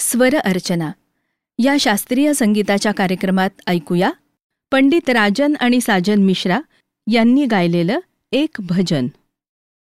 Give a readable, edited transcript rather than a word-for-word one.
स्वर अर्चना या शास्त्रीय संगीताच्या कार्यक्रमात ऐकूया पंडित राजन आणि साजन मिश्रा यांनी गायलेलं एक भजन.